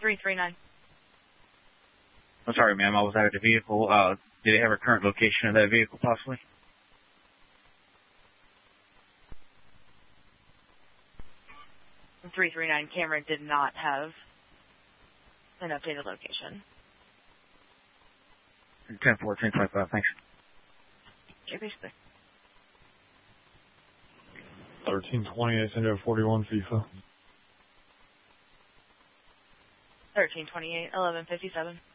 339. I'm sorry, ma'am. I was out of the vehicle. Do they have a current location of that vehicle, possibly? The 339 camera did not have an updated location. 10-4, 10-25, thanks. Okay, basically. 1320, I send out 41 FIFA. 1328, 1157.